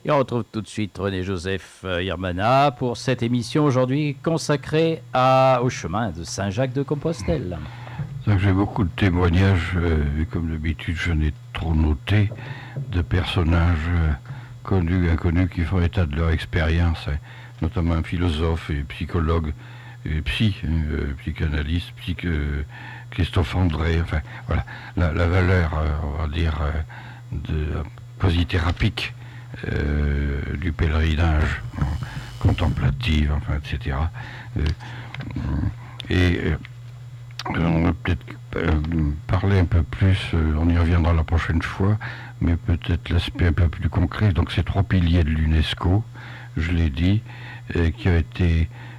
Et on retrouve tout de suite René-Joseph Irmana pour cette émission aujourd'hui consacrée au chemin de Saint-Jacques-de-Compostelle. Donc j'ai beaucoup de témoignages, et comme d'habitude je n'ai trop noté, de personnages connus, inconnus, qui font état de leur expérience, notamment un philosophe et psychologue, et psychanalyste, Christophe André, enfin voilà, la valeur, on va dire, posithérapique du pèlerinage contemplatif, enfin, etc. On va peut-être parler un peu plus, on y reviendra la prochaine fois, mais peut-être l'aspect un peu plus concret. Donc ces 3 piliers de l'UNESCO, je l'ai dit, qui ont été